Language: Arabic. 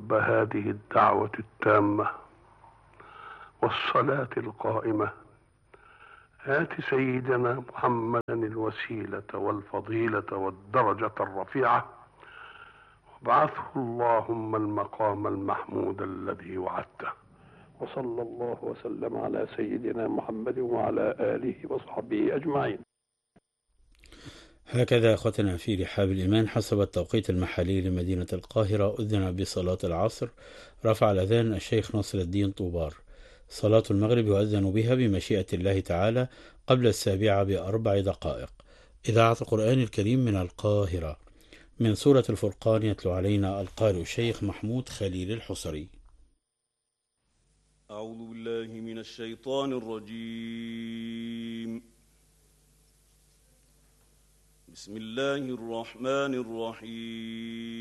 رب هذه الدعوة التامة والصلاة القائمة آت سيدنا محمدا الوسيلة والفضيلة والدرجة الرفيعة وابعثه اللهم المقام المحمود الذي وعدته. وصلى الله وسلم على سيدنا محمد وعلى آله وصحبه أجمعين. هكذا أخوتنا في رحاب الإيمان، حسب التوقيت المحلي لمدينة القاهرة أذن بصلاة العصر. رفع الأذان الشيخ ناصر الدين طوبار. صلاة المغرب يؤذن بها بمشيئة الله تعالى قبل 7:04 دقائق. إذاعة القرآن الكريم من القاهرة. من سورة الفرقان يتلو علينا القارئ الشيخ محمود خليل الحصري. أعوذ بالله من الشيطان الرجيم. بسم الله الرحمن الرحيم.